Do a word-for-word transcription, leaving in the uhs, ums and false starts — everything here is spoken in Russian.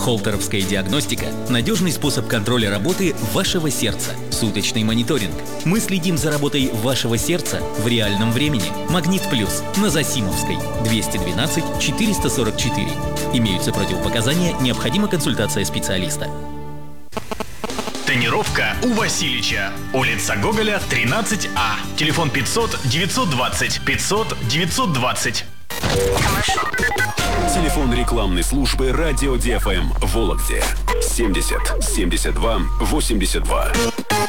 Холтеровская диагностика – надежный способ контроля работы вашего сердца. Суточный мониторинг. Мы следим за работой вашего сердца в реальном времени. Магнит Плюс на Зосимовской, двести двенадцать четыреста сорок четыре. Имеются противопоказания, необходима консультация специалиста. Тонировка у Васильича. Улица Гоголя, тринадцать А. Телефон пятьсот девятьсот двадцать пятьсот девятьсот двадцать. Телефон рекламной службы Радио ди эф эм Вологде семьдесят семьдесят два восемьдесят два.